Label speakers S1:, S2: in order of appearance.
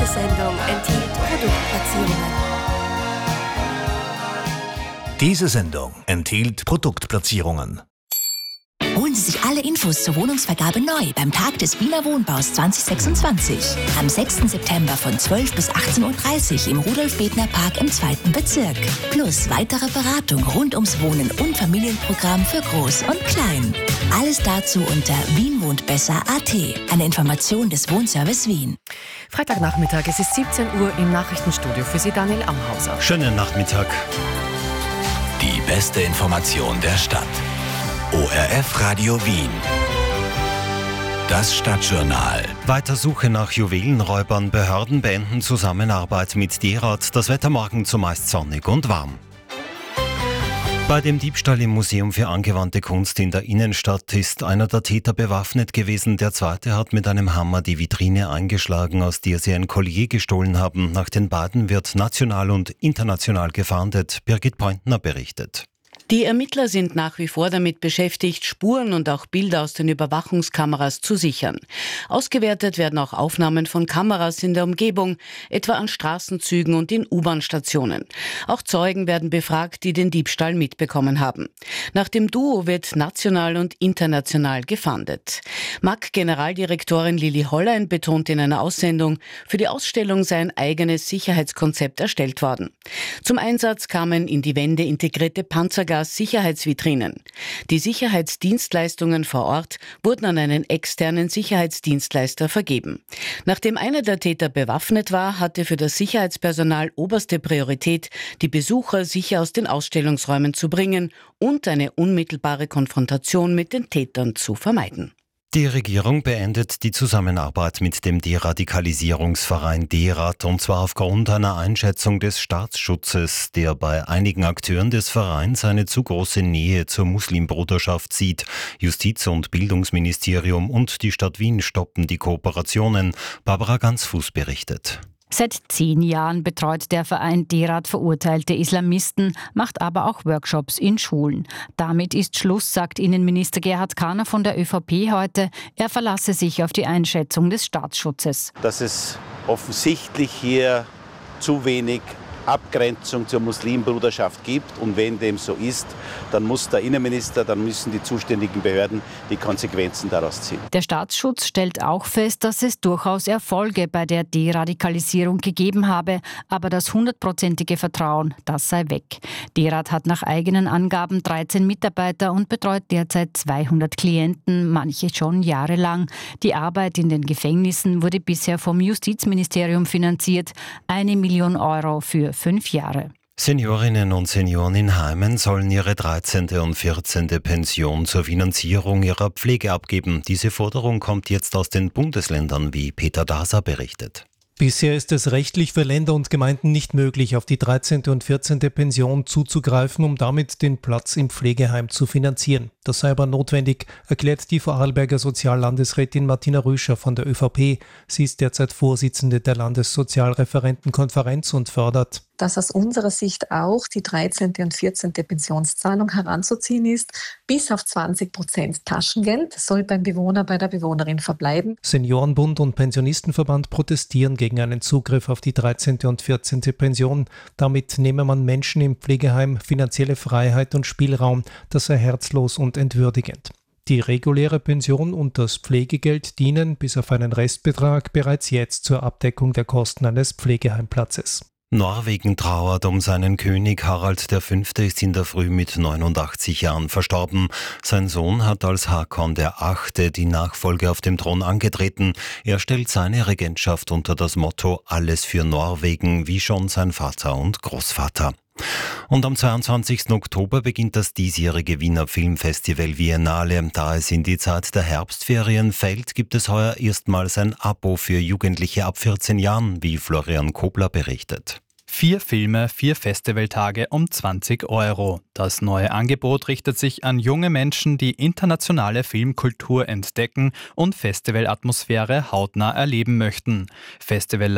S1: Sendung enthielt Produktplatzierungen.
S2: Diese Sendung enthielt Produktplatzierungen.
S3: Holen Sie sich alle Infos zur Wohnungsvergabe neu beim Tag des Wiener Wohnbaus 2026. Am 6. September von 12 bis 18.30 Uhr im Rudolf-Bethner-Park im 2. Bezirk. Plus weitere Beratung rund ums Wohnen und Familienprogramm für Groß und Klein. Alles dazu unter wienwohntbesser.at. Eine Information des Wohnservice Wien.
S4: Freitagnachmittag, es ist 17 Uhr im Nachrichtenstudio. Für Sie Daniel Amhauser.
S5: Schönen Nachmittag.
S2: Die beste Information der Stadt. ORF Radio Wien. Das Stadtjournal.
S5: Weiter Suche nach Juwelenräubern. Behörden beenden Zusammenarbeit mit DERAT. Das Wetter morgen zumeist sonnig und warm. Bei dem Diebstahl im Museum für angewandte Kunst in der Innenstadt ist einer der Täter bewaffnet gewesen. Der zweite hat mit einem Hammer die Vitrine eingeschlagen, aus der sie ein Collier gestohlen haben. Nach den beiden wird national und international gefahndet. Birgit Pointner berichtet.
S6: Die Ermittler sind nach wie vor damit beschäftigt, Spuren und auch Bilder aus den Überwachungskameras zu sichern. Ausgewertet werden auch Aufnahmen von Kameras in der Umgebung, etwa an Straßenzügen und in U-Bahn-Stationen. Auch Zeugen werden befragt, die den Diebstahl mitbekommen haben. Nach dem Duo wird national und international gefahndet. MAG-Generaldirektorin Lili Hollein betont in einer Aussendung, für die Ausstellung sei ein eigenes Sicherheitskonzept erstellt worden. Zum Einsatz kamen in die Wände integrierte Panzergas-Sicherheitsvitrinen. Die Sicherheitsdienstleistungen vor Ort wurden an einen externen Sicherheitsdienstleister vergeben. Nachdem einer der Täter bewaffnet war, hatte für das Sicherheitspersonal oberste Priorität, die Besucher sicher aus den Ausstellungsräumen zu bringen und eine unmittelbare Konfrontation mit den Tätern zu vermeiden.
S5: Die Regierung beendet die Zusammenarbeit mit dem Deradikalisierungsverein DERAT, und zwar aufgrund einer Einschätzung des Staatsschutzes, der bei einigen Akteuren des Vereins eine zu große Nähe zur Muslimbruderschaft sieht. Justiz- und Bildungsministerium und die Stadt Wien stoppen die Kooperationen. Barbara Gansfuß berichtet.
S7: Seit 10 Jahren betreut der Verein DERAT verurteilte Islamisten, macht aber auch Workshops in Schulen. Damit ist Schluss, sagt Innenminister Gerhard Kahner von der ÖVP heute. Er verlasse sich auf die Einschätzung des Staatsschutzes.
S8: Dass es offensichtlich hier zu wenig Abgrenzung zur Muslimbruderschaft gibt, und wenn dem so ist, dann muss der Innenminister, dann müssen die zuständigen Behörden die Konsequenzen daraus ziehen.
S7: Der Staatsschutz stellt auch fest, dass es durchaus Erfolge bei der Deradikalisierung gegeben habe, aber das 100%ige Vertrauen, das sei weg. DERAT hat nach eigenen Angaben 13 Mitarbeiter und betreut derzeit 200 Klienten, manche schon jahrelang. Die Arbeit in den Gefängnissen wurde bisher vom Justizministerium finanziert, 1 Million Euro für 5 Jahre.
S5: Seniorinnen und Senioren in Heimen sollen ihre 13. und 14. Pension zur Finanzierung ihrer Pflege abgeben. Diese Forderung kommt jetzt aus den Bundesländern, wie Peter Daser berichtet.
S9: Bisher ist es rechtlich für Länder und Gemeinden nicht möglich, auf die 13. und 14. Pension zuzugreifen, um damit den Platz im Pflegeheim zu finanzieren. Das sei aber notwendig, erklärt die Vorarlberger Soziallandesrätin Martina Rüscher von der ÖVP. Sie ist derzeit Vorsitzende der Landessozialreferentenkonferenz und fördert,
S10: dass aus unserer Sicht auch die 13. und 14. Pensionszahlung heranzuziehen ist. Bis auf 20% Taschengeld soll beim Bewohner, bei der Bewohnerin verbleiben.
S9: Seniorenbund und Pensionistenverband protestieren gegen einen Zugriff auf die 13. und 14. Pension. Damit nehme man Menschen im Pflegeheim finanzielle Freiheit und Spielraum. Das sei herzlos und entwürdigend. Die reguläre Pension und das Pflegegeld dienen bis auf einen Restbetrag bereits jetzt zur Abdeckung der Kosten eines Pflegeheimplatzes.
S5: Norwegen trauert um seinen König. Harald V. ist in der Früh mit 89 Jahren verstorben. Sein Sohn hat als Håkon VIII. Die Nachfolge auf dem Thron angetreten. Er stellt seine Regentschaft unter das Motto »Alles für Norwegen«, wie schon sein Vater und Großvater. Und am 22. Oktober beginnt das diesjährige Wiener Filmfestival Viennale. Da es in die Zeit der Herbstferien fällt, gibt es heuer erstmals ein Abo für Jugendliche ab 14 Jahren, wie Florian Kobler berichtet.
S11: 4 Filme, 4 Festivaltage um 20 €. Das neue Angebot richtet sich an junge Menschen, die internationale Filmkultur entdecken und Festivalatmosphäre hautnah erleben möchten.